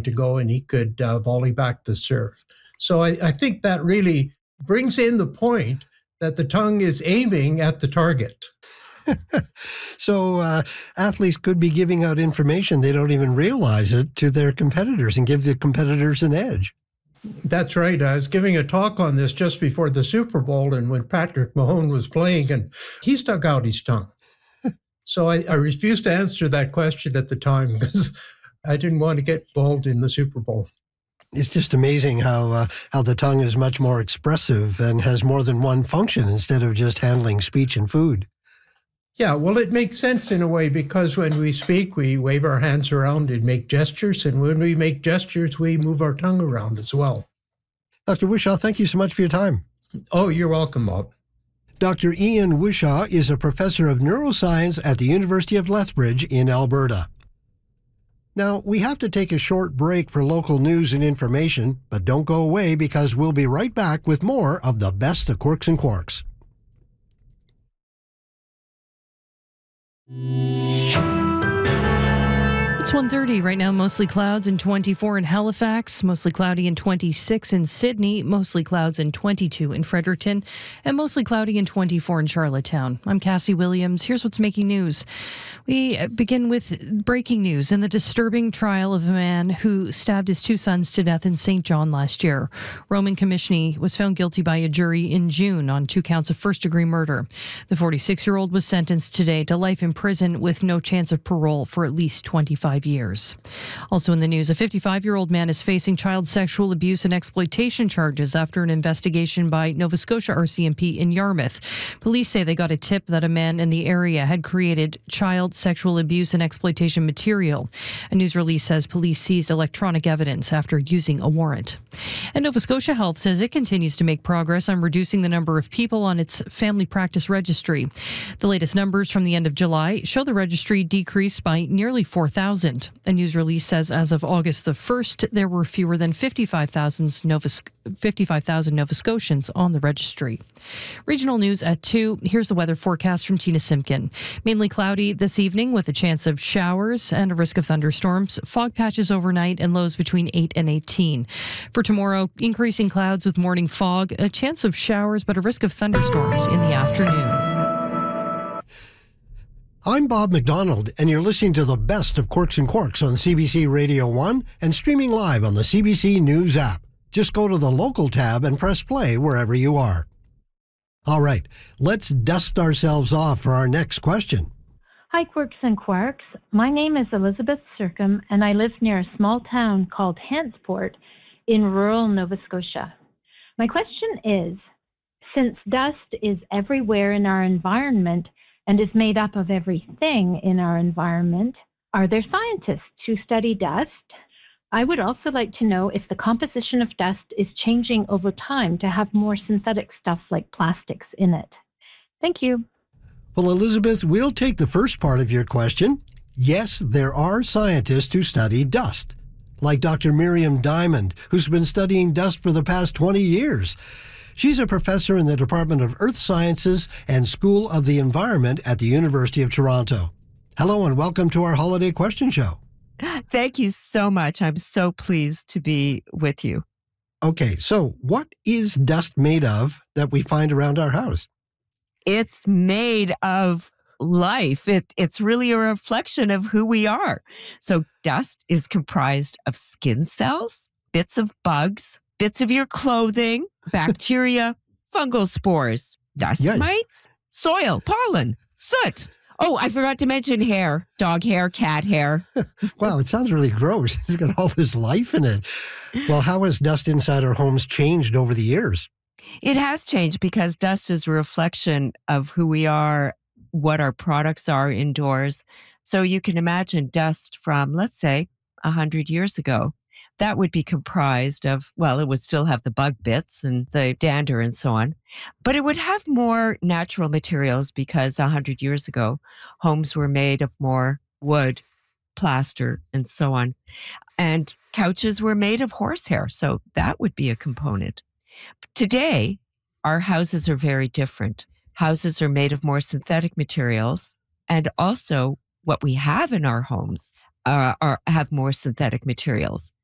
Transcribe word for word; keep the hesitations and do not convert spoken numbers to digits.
to go and he could uh, volley back the serve. So I, I think that really brings in the point that the tongue is aiming at the target. So uh, athletes could be giving out information, they don't even realize it, to their competitors and give the competitors an edge. That's right. I was giving a talk on this just before the Super Bowl, and when Patrick Mahomes was playing, and he stuck out his tongue. So I, I refused to answer that question at the time because I didn't want to get involved in the Super Bowl. It's just amazing how uh, how the tongue is much more expressive and has more than one function instead of just handling speech and food. Yeah, well, it makes sense in a way because when we speak, we wave our hands around and make gestures. And when we make gestures, we move our tongue around as well. Doctor Wishaw, thank you so much for your time. Oh, you're welcome, Bob. Doctor Ian Wishaw is a professor of neuroscience at the University of Lethbridge in Alberta. Now, we have to take a short break for local news and information, but don't go away because we'll be right back with more of the best of Quirks and Quarks. It's one thirty right now, mostly clouds and twenty-four in Halifax, mostly cloudy and twenty-six in Sydney, mostly clouds and twenty-two in Fredericton, and mostly cloudy and twenty-four in Charlottetown. I'm Cassie Williams. Here's what's making news. We begin with breaking news in the disturbing trial of a man who stabbed his two sons to death in Saint John last year. Roman Komishny was found guilty by a jury in June on two counts of first-degree murder. The forty-six-year-old was sentenced today to life in prison with no chance of parole for at least twenty-five years. Also in the news, a fifty-five-year-old man is facing child sexual abuse and exploitation charges after an investigation by Nova Scotia R C M P in Yarmouth. Police say they got a tip that a man in the area had created child sexual abuse and exploitation material. A news release says police seized electronic evidence after using a warrant. And Nova Scotia Health says it continues to make progress on reducing the number of people on its family practice registry. The latest numbers from the end of July show the registry decreased by nearly four thousand. A news release says as of August the first, there were fewer than fifty-five thousand Nova, fifty-five thousand Nova Scotians on the registry. Regional news at two. Here's the weather forecast from Tina Simpkin. Mainly cloudy this evening with a chance of showers and a risk of thunderstorms. Fog patches overnight and lows between eight and eighteen. For tomorrow, increasing clouds with morning fog, a chance of showers, but a risk of thunderstorms in the afternoon. I'm Bob McDonald, and you're listening to the best of Quirks and Quarks on C B C Radio one and streaming live on the C B C News app. Just go to the local tab and press play wherever you are. All right, let's dust ourselves off for our next question. Hi, Quirks and Quarks. My name is Elizabeth Sircom, and I live near a small town called Hantsport in rural Nova Scotia. My question is, since dust is everywhere in our environment, and is made up of everything in our environment, are there scientists who study dust? I would also like to know if the composition of dust is changing over time to have more synthetic stuff like plastics in it. Thank you. Well, Elizabeth, we'll take the first part of your question. Yes, there are scientists who study dust, like Doctor Miriam Diamond, who's been studying dust for the past twenty years. She's a professor in the Department of Earth Sciences and School of the Environment at the University of Toronto. Hello and welcome to our Holiday Question Show. Thank you so much. I'm so pleased to be with you. Okay, so what is dust made of that we find around our house? It's made of life. It, it's really a reflection of who we are. So dust is comprised of skin cells, bits of bugs, bits of your clothing, bacteria, fungal spores, dust Yeah. mites, soil, pollen, soot. Oh, I forgot to mention hair, dog hair, cat hair. Wow, it sounds really gross. It's got all this life in it. Well, how has dust inside our homes changed over the years? It has changed because dust is a reflection of who we are, what our products are indoors. So you can imagine dust from, let's say, one hundred years ago. That would be comprised of, well, it would still have the bug bits and the dander and so on, but it would have more natural materials because one hundred years ago, homes were made of more wood, plaster, and so on. And couches were made of horsehair, so that would be a component. Today, our houses are very different. Houses are made of more synthetic materials, and also what we have in our homes uh, are have more synthetic materials.